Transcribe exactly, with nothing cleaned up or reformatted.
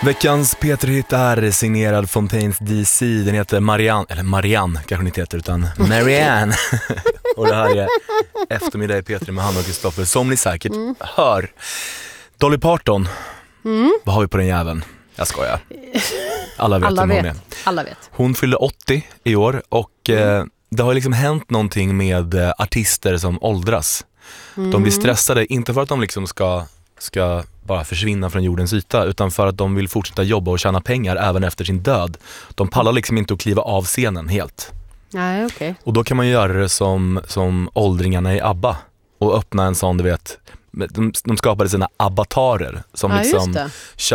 Veckans Peter-hit är signerad Fontaines D C. Den heter Marianne, eller Marianne kanske den inte heter, utan Marianne. Och det här är Eftermiddag i Peter med Hanna och Kristoffer, som ni säkert mm. hör. Dolly Parton, mm. vad har vi på den jäveln? Jag skojar. Alla vet Alla hon vet. är. Alla vet. Hon fyllde åttio i år och mm. eh, det har liksom hänt någonting med eh, artister som åldras. Mm. De blir stressade, inte för att de liksom ska, ska bara försvinna från jordens yta, utan för att de vill fortsätta jobba och tjäna pengar även efter sin död. De pallar liksom inte att kliva av scenen helt. Nej, okej. Och då kan man göra det som, som åldringarna i ABBA och öppna en sån, du vet, de, de skapade sina avatarer som ja, liksom